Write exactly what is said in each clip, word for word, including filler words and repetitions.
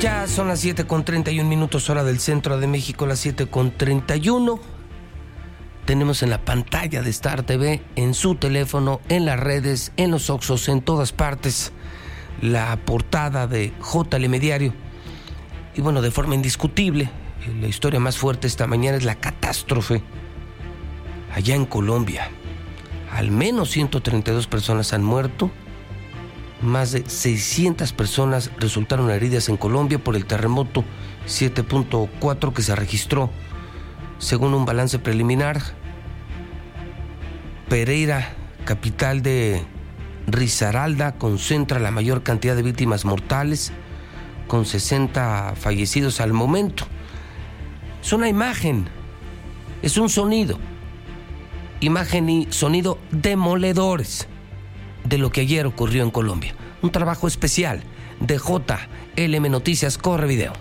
Ya son las siete con treinta y un minutos, hora del centro de México, las siete con treinta y uno. Tenemos en la pantalla de Star T V, en su teléfono, en las redes, en los Oxxos, en todas partes, la portada de J L M Diario. Y bueno, de forma indiscutible, la historia más fuerte esta mañana es la catástrofe allá en Colombia. Al menos ciento treinta y dos personas han muerto. Más de seiscientas personas resultaron heridas en Colombia por el terremoto siete punto cuatro que se registró. Según un balance preliminar, Pereira, capital de Risaralda, concentra la mayor cantidad de víctimas mortales, con sesenta fallecidos al momento. Es una imagen, es un sonido, imagen y sonido demoledores de lo que ayer ocurrió en Colombia. Un trabajo especial de J L M Noticias. Corre video.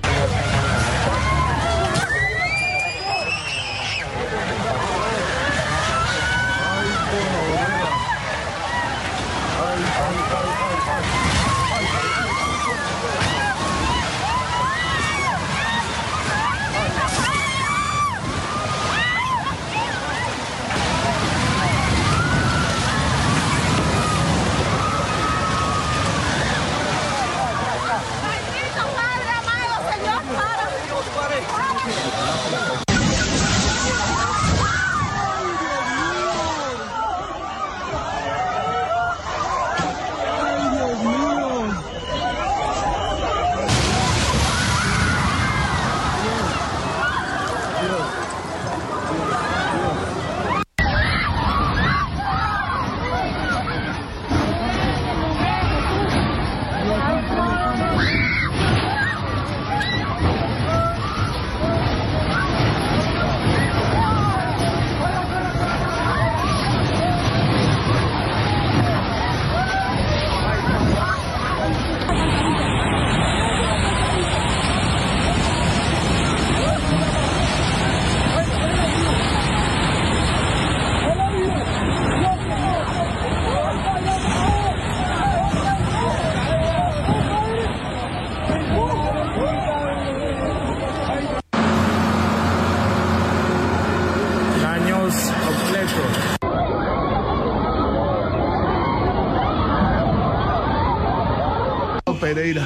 Pereira.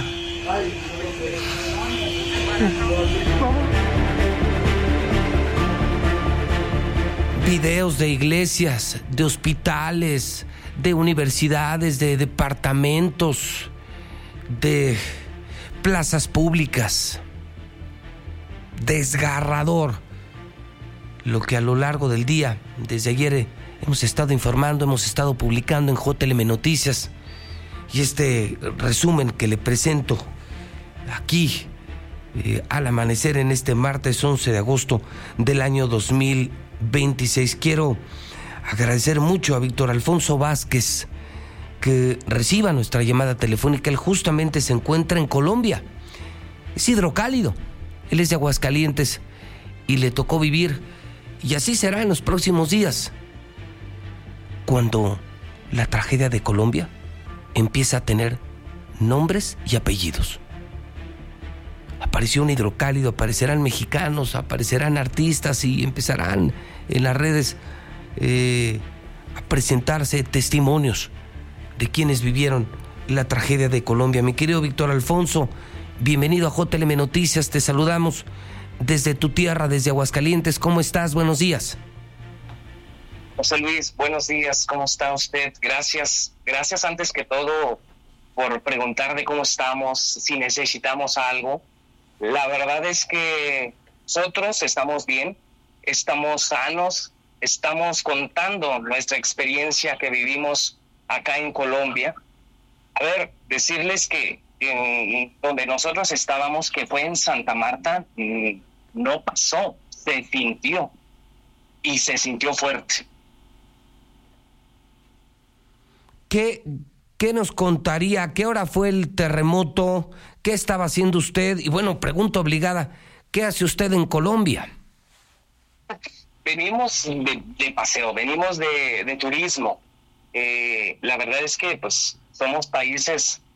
Videos de iglesias, de hospitales, de universidades, de departamentos, de plazas públicas. Desgarrador lo que a lo largo del día, desde ayer, hemos estado informando, hemos estado publicando en J L M Noticias. Y este resumen que le presento aquí eh, al amanecer en este martes once de agosto del año dos mil veintiséis. Quiero agradecer mucho a Víctor Alfonso Vázquez que reciba nuestra llamada telefónica. Él justamente se encuentra en Colombia. Es hidrocálido. Él es de Aguascalientes y le tocó vivir, y así será en los próximos días, cuando la tragedia de Colombia empieza a tener nombres y apellidos. Apareció un hidrocálido, aparecerán mexicanos, aparecerán artistas y empezarán en las redes eh, a presentarse testimonios de quienes vivieron la tragedia de Colombia. Mi querido Víctor Alfonso, bienvenido a J L M Noticias, te saludamos desde tu tierra, desde Aguascalientes. ¿Cómo estás? Buenos días. José Luis, buenos días, ¿cómo está usted? Gracias, gracias antes que todo por preguntar de cómo estamos, si necesitamos algo. La verdad es que nosotros estamos bien, estamos sanos, estamos contando nuestra experiencia que vivimos acá en Colombia. A ver, decirles que en donde nosotros estábamos, que fue en Santa Marta, no pasó, se sintió y se sintió fuerte. ¿Qué, ¿Qué nos contaría? ¿A qué hora fue el terremoto? ¿Qué estaba haciendo usted? Y bueno, pregunta obligada, ¿qué hace usted en Colombia? Venimos de, de paseo, venimos de, de turismo. Eh, la verdad es que pues somos países